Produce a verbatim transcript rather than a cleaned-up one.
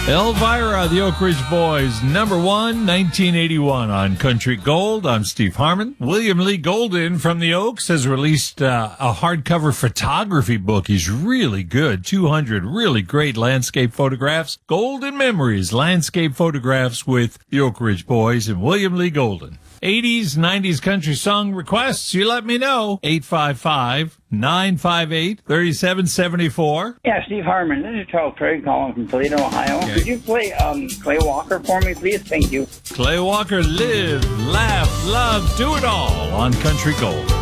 Elvira, the Oak Ridge Boys, number one, nineteen eighty-one on Country Gold. I'm Steve Harmon. William Lee Golden from the Oaks has released uh, a hardcover photography book. He's really good. two hundred really great landscape photographs. Golden Memories, landscape photographs with the Oak Ridge Boys and William Lee Golden. eighties, nineties country song requests, you let me know. eight five five, nine five eight, three seven seven four. Yeah, Steve Harmon. This is Charles Craig calling from Toledo, Ohio. Okay. Could you play um, Clay Walker for me, please? Thank you. Clay Walker, live, laugh, love, do it all on Country Gold.